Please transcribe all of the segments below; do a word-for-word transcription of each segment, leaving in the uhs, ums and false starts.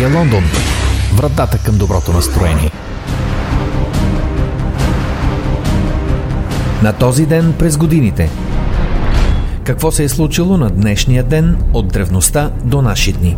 БГ Лондон. Вратата към доброто настроение. На този ден през годините. Какво се е случило на днешния ден от древността до наши дни?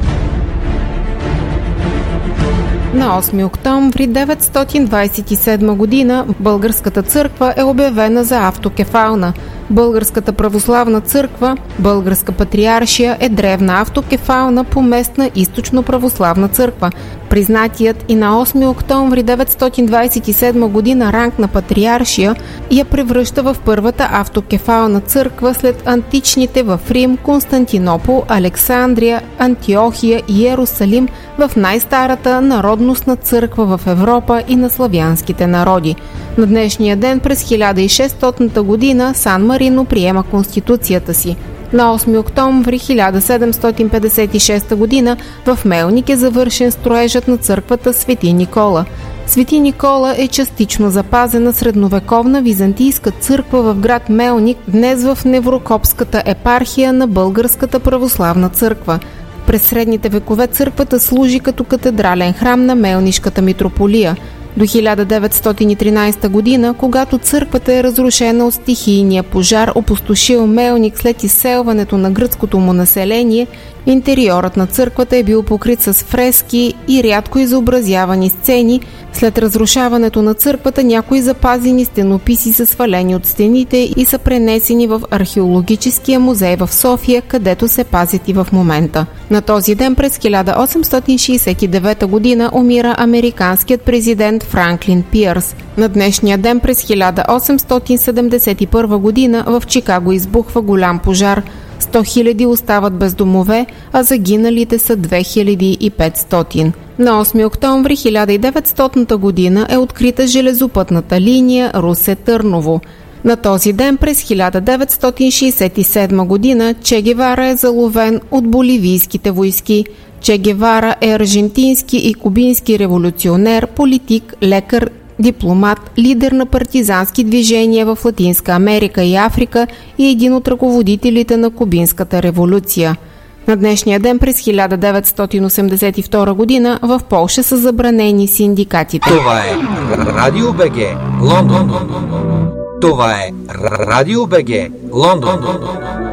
На осми октомври деветстотин двадесет и седма година Българската църква е обявена за автокефална. Българската православна църква, Българска патриаршия е древна автокефална поместна източно-православна църква. Признатият и на осми октомври деветстотин двадесет и седма година ранг на патриаршия я превръща в първата автокефална църква след античните в Рим, Константинопол, Александрия, Антиохия и Йерусалим в най-старата народностна църква в Европа и на славянските народи. На днешния ден през хиляда и шестстотната година Сан Марино приема конституцията си. На осми октомври хиляда седемстотин петдесет и шеста година в Мелник е завършен строежът на църквата Свети Никола. Свети Никола е частично запазена средновековна византийска църква в град Мелник, днес в Неврокопската епархия на Българската православна църква. През средните векове църквата служи като катедрален храм на Мелнишката митрополия. До хиляда деветстотин и тринадесета година, когато църквата е разрушена от стихийния пожар, опустошил Мелник след изселването на гръцкото му население, интериорът на църквата е бил покрит с фрески и рядко изобразявани сцени. След разрушаването на църквата някои запазени стенописи са свалени от стените и са пренесени в археологическия музей в София, където се пазят и в момента. На този ден през хиляда осемстотин шейсет и девета година умира американският президент Франклин Пиърс. На днешния ден през хиляда осемстотин седемдесет и първа година в Чикаго избухва голям пожар. сто хиляди остават без домове, а загиналите са две хиляди и петстотин. На осми октомври хиляда и деветстотната година е открита железопътната линия Русе-Търново. На този ден през хиляда деветстотин шейсет и седма година Че Гевара е заловен от боливийските войски. Че Гевара е аржентински и кубински революционер, политик, лекар, дипломат, лидер на партизански движения в Латинска Америка и Африка и един от ръководителите на Кубинската революция. На днешния ден през хиляда деветстотин осемдесет и втора година в Полша са забранени синдикатите. Това е Радио БГ Лондон. Това е Радио БГ Лондон.